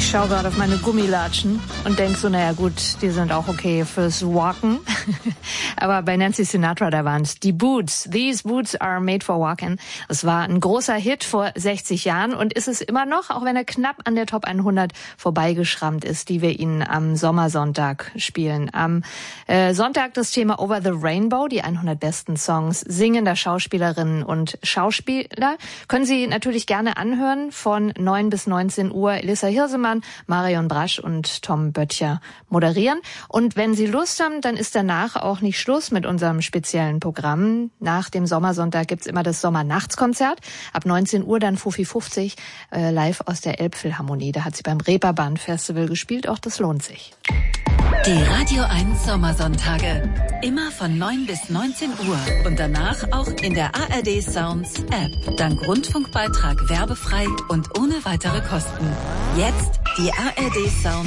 Ich schaue gerade auf meine Gummilatschen und denke so, naja gut, die sind auch okay fürs Walken. Aber bei Nancy Sinatra, da waren es die Boots. These boots are made for walking. Es war ein großer Hit vor 60 Jahren und ist es immer noch, auch wenn er knapp an der Top 100 vorbeigeschrammt ist, die wir Ihnen am Sommersonntag spielen. Am Sonntag das Thema Over the Rainbow, die 100 besten Songs singender Schauspielerinnen und Schauspieler. Können Sie natürlich gerne anhören von 9 bis 19 Uhr. Elissa Hirsemann, Marion Brasch und Tom Böttcher moderieren. Und wenn Sie Lust haben, dann ist danach auch nicht Schluss mit unserem speziellen Programm. Nach dem Sommersonntag gibt's immer das Sommernachtskonzert. Ab 19 Uhr dann Fuffi 50 live aus der Elbphilharmonie. Da hat sie beim Reeperbahn Festival gespielt. Auch das lohnt sich. Die Radio 1 Sommersonntage. Immer von 9 bis 19 Uhr. Und danach auch in der ARD Sounds App. Dank Rundfunkbeitrag werbefrei und ohne weitere Kosten. Jetzt die ARD Sounds